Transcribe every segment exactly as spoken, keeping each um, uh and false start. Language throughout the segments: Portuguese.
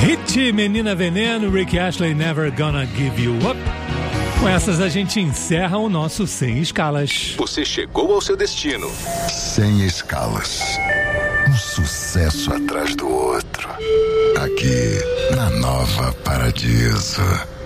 Hit, Menina Veneno, Rick Astley, Never Gonna Give You Up. Com essas a gente encerra o nosso Sem Escalas. Você chegou ao seu destino. Sem Escalas. Um sucesso atrás do outro. Aqui na Nova Paradiso.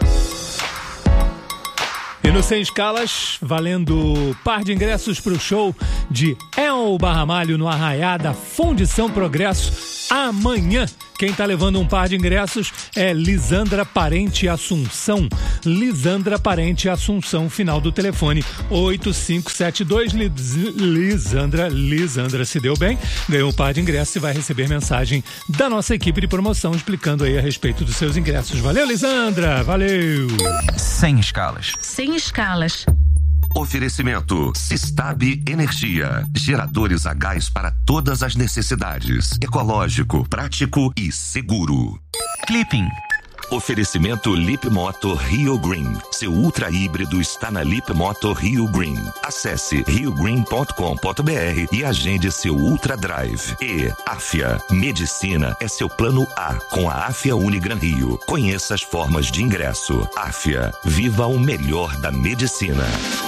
E no Sem Escalas, valendo par de ingressos para o show de El Barramalho no Arraiá da Fundição Progresso amanhã. Quem tá levando um par de ingressos é Lisandra Parente Assunção. Lisandra Parente Assunção, final do telefone oito cinco sete dois. Lisandra, Lisandra se deu bem, ganhou um par de ingressos e vai receber mensagem da nossa equipe de promoção explicando aí a respeito dos seus ingressos. Valeu, Lisandra, valeu! Sem Escalas. Sem Escalas. Oferecimento Sistab Energia, geradores a gás para todas as necessidades, ecológico, prático e seguro. Clipping. Oferecimento Lip Moto Rio Green. Seu ultra híbrido está na Lip Moto Rio Green. Acesse rio green ponto com ponto b r e agende seu Ultra Drive. E Afia. Medicina é seu plano A com a Afia Unigran Rio. Conheça as formas de ingresso. Afia. Viva o melhor da medicina.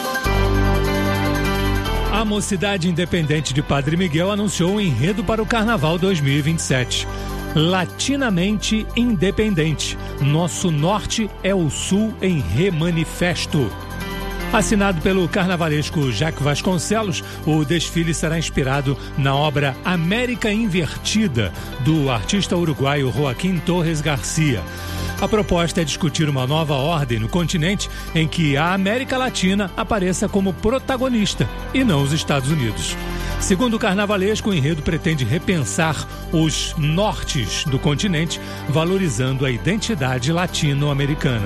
A Mocidade Independente de Padre Miguel anunciou o enredo para o Carnaval dois mil e vinte e sete. Latinamente Independente. Nosso norte é o sul em remanifesto. Assinado pelo carnavalesco Jaque Vasconcelos, o desfile será inspirado na obra América Invertida, do artista uruguaio Joaquim Torres Garcia. A proposta é discutir uma nova ordem no continente em que a América Latina apareça como protagonista e não os Estados Unidos. Segundo o carnavalesco, o enredo pretende repensar os nortes do continente, valorizando a identidade latino-americana.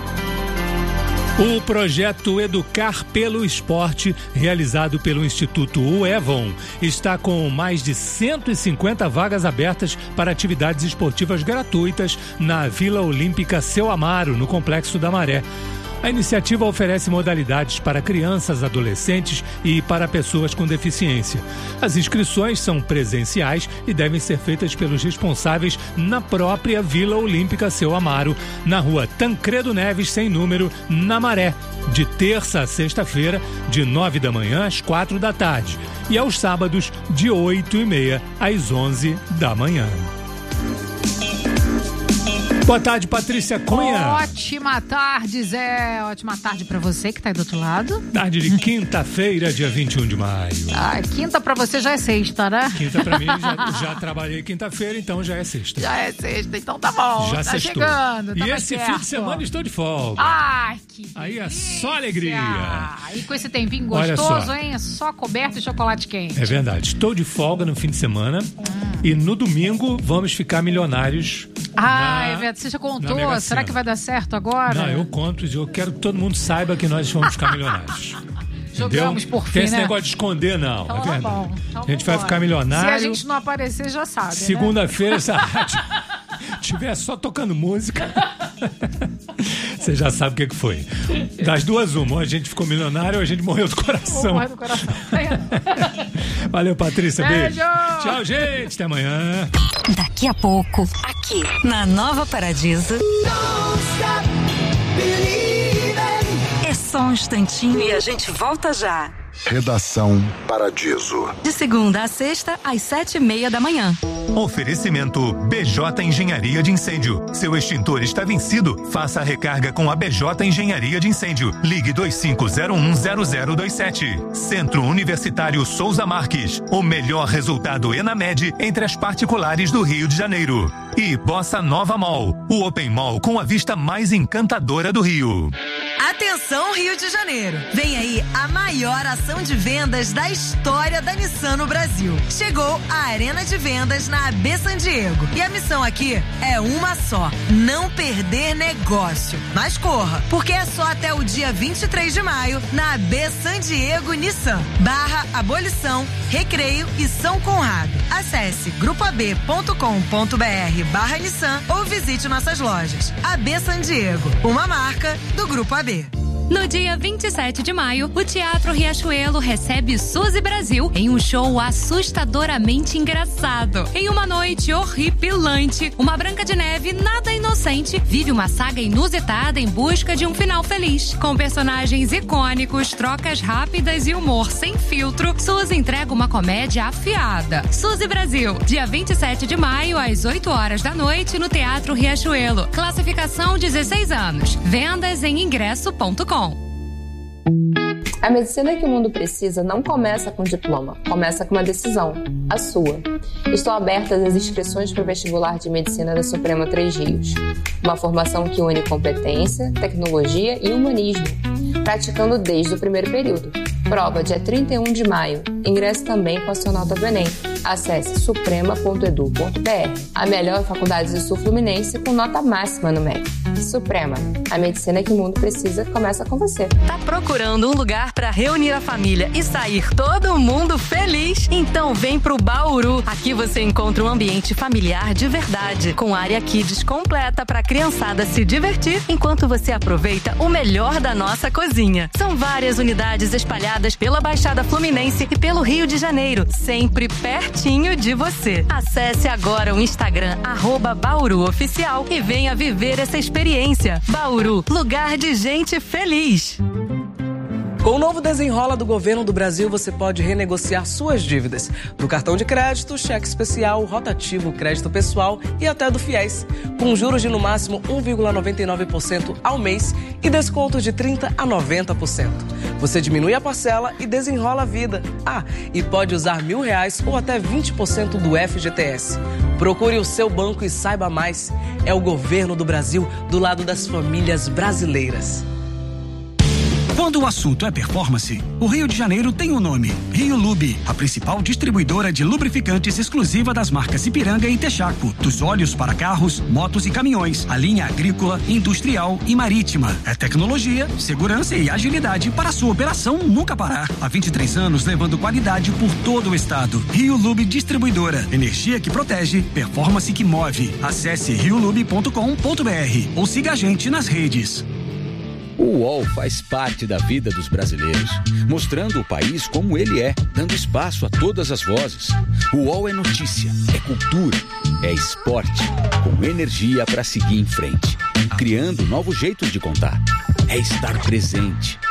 O projeto Educar pelo Esporte, realizado pelo Instituto UEVON, está com mais de cento e cinquenta vagas abertas para atividades esportivas gratuitas na Vila Olímpica Seu Amaro, no Complexo da Maré. A iniciativa oferece modalidades para crianças, adolescentes e para pessoas com deficiência. As inscrições são presenciais e devem ser feitas pelos responsáveis na própria Vila Olímpica Seu Amaro, na rua Tancredo Neves, sem número, na Maré, de terça a sexta-feira, de nove da manhã às quatro da tarde, e aos sábados, de oito e meia às onze da manhã. Boa tarde, Patrícia Cunha. Ótima tarde, Zé. Ótima tarde pra você que tá aí do outro lado. Tarde de quinta-feira, dia vinte e um de maio. Ah, quinta pra você já é sexta, né? Quinta pra mim, já, já trabalhei quinta-feira, então já é sexta. Já é sexta, então tá bom. Já tá sextou. chegando. Tá e esse certo. fim de semana estou de folga. Ai, que Aí é delícia. só alegria. E com esse tempinho Olha gostoso, só. hein? É só coberto e chocolate quente. É verdade. Estou de folga no fim de semana hum. e no domingo vamos ficar milionários. Ah, na, é verdade. Você já contou? Será que vai dar certo agora? Não, eu conto e eu quero que todo mundo saiba que nós vamos ficar milionários. Jogamos por fim, Tem esse né? negócio de esconder, não. Então, é verdade. tá bom. Então, a gente vai ficar milionário. Se a gente não aparecer, já sabe, Segunda-feira, né? essa rádio estiver só tocando música, você já sabe o que, que foi. Das duas, uma. Ou a gente ficou milionário ou a gente morreu do coração. Morreu do coração. Valeu, Patrícia. Beijo. Beijo. Tchau, gente. Até amanhã. Daqui a pouco, aqui na Nova Paradiso. É só um instantinho e a gente volta já. Redação Paradiso. De segunda a sexta, às sete e meia da manhã. Oferecimento B J Engenharia de Incêndio. Seu extintor está vencido? Faça a recarga com a B J Engenharia de Incêndio. Ligue dois cinco zero um zero zero dois sete. Centro Universitário Souza Marques. O melhor resultado ENAMED entre as particulares do Rio de Janeiro. E Bossa Nova Mall. O Open Mall com a vista mais encantadora do Rio. Atenção, Rio de Janeiro. Vem aí a maior ação de vendas da história da Nissan no Brasil. Chegou a Arena de Vendas na A B San Diego. E a missão aqui é uma só: não perder negócio. Mas corra, porque é só até o dia vinte e três de maio na A B San Diego Nissan, barra Abolição, Recreio e São Conrado. Acesse grupo a b ponto com ponto b r barra Nissan ou visite nossas lojas. A B San Diego, uma marca do Grupo A B. No dia vinte e sete de maio, o Teatro Riachuelo recebe Suzy Brasil em um show assustadoramente engraçado. Em uma noite horripilante, uma Branca de Neve nada inocente vive uma saga inusitada em busca de um final feliz. Com personagens icônicos, trocas rápidas e humor sem filtro, Suzy entrega uma comédia afiada. Suzy Brasil, dia vinte e sete de maio, às oito horas da noite, no Teatro Riachuelo. Classificação dezesseis anos. Vendas em ingresso ponto com. A medicina que o mundo precisa não começa com diploma, começa com uma decisão, a sua. Estão abertas as inscrições para o vestibular de medicina da Suprema Três Rios. Uma formação que une competência, tecnologia e humanismo, praticando desde o primeiro período. Prova dia trinta e um de maio. Ingresso também com a sua nota do Enem. Acesse suprema ponto edu ponto br. A melhor faculdade do Sul Fluminense com nota máxima no M E C. Suprema, a medicina que o mundo precisa começa com você. Tá procurando um lugar para reunir a família e sair todo mundo feliz? Então vem pro Bauru. Aqui você encontra um ambiente familiar de verdade, com área kids completa para a criançada se divertir enquanto você aproveita o melhor da nossa cozinha. São várias unidades espalhadas pela Baixada Fluminense e pelo Rio de Janeiro, sempre pertinho de você. Acesse agora o Instagram arroba Bauru Oficial e venha viver essa experiência. Bauru, lugar de gente feliz. Com o novo Desenrola do Governo do Brasil, você pode renegociar suas dívidas. Do cartão de crédito, cheque especial, rotativo, crédito pessoal e até do FIES. Com juros de no máximo um vírgula noventa e nove por cento ao mês e descontos de trinta por cento a noventa por cento. Você diminui a parcela e desenrola a vida. Ah, e pode usar mil reais ou até vinte por cento do F G T S. Procure o seu banco e saiba mais. É o Governo do Brasil do lado das famílias brasileiras. Quando o assunto é performance, o Rio de Janeiro tem um nome: Rio Lube, a principal distribuidora de lubrificantes exclusiva das marcas Ipiranga e Texaco. Dos óleos para carros, motos e caminhões, a linha agrícola, industrial e marítima. É tecnologia, segurança e agilidade para a sua operação nunca parar. Há vinte e três anos levando qualidade por todo o estado. Rio Lube Distribuidora. Energia que protege, performance que move. Acesse rio lube ponto com ponto br ou siga a gente nas redes. O U O L faz parte da vida dos brasileiros, mostrando o país como ele é, dando espaço a todas as vozes. O U O L é notícia, é cultura, é esporte, com energia para seguir em frente, criando novos jeitos de contar. É estar presente,